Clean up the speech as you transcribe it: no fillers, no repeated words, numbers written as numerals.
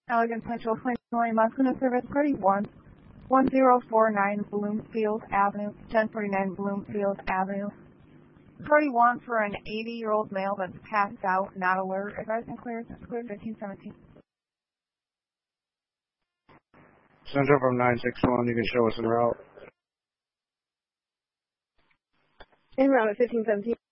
Elegant Central Illinois Muscular Service 31, 1049 Bloomfield Avenue, 1049 Bloomfield Avenue. 31 for an 80-year-old male that's passed out, not alert. Advice and clear, clear 1517. Central from 961, you can show us en route. En route at 1517.